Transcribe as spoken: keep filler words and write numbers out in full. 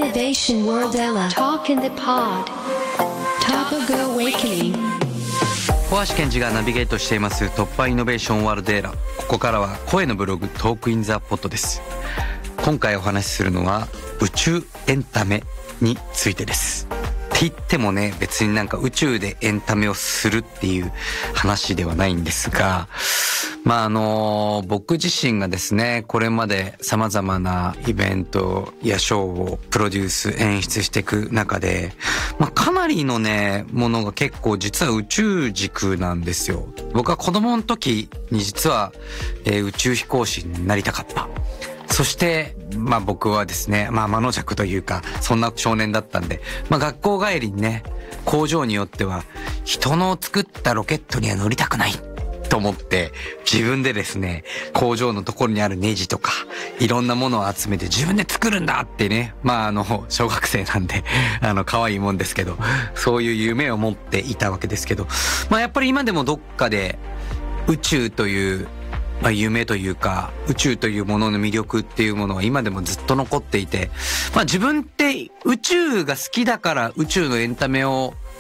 Innovation World Ella Talk in the Pod Topigo Awakening 小橋健二がナビゲートしています突破イノベーションワールドエラー。ここからは声のブログトークインザポッドです。今回お話しするのは宇宙エンタメについてです。って言ってもね、別になんか宇宙でエンタメをするっていう話ではないんですが、まああの僕自身がですね、これまで様々なイベントやショーをプロデュース演出していく中で、まあかなりのねものが結構実は宇宙軸なんですよ。僕は子供の時に実は、えー、宇宙飛行士になりたかった。そして、まあ僕はですね、まあ魔の弱というか、そんな少年だったんで、まあ学校帰りにね、工場によっては、人の作ったロケットには乗りたくないと思って、自分でですね、工場のところにあるネジとか、いろんなものを集めて自分で作るんだってね、まああの、小学生なんで、あの、可愛いもんですけど、そういう夢を持っていたわけですけど、まあやっぱり今でもどっかで、宇宙という、まあ、夢というか宇宙というものの魅力っていうものは今でもずっと残っていて、まあ自分って宇宙が好きだから宇宙のエンタメを